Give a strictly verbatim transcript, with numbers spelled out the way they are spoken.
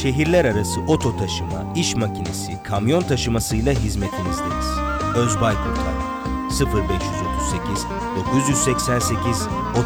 Şehirler arası oto taşıma, iş makinesi, kamyon taşımasıyla hizmetinizdeyiz. Özbay Kurtar sıfır beş otuz sekiz dokuz seksen sekiz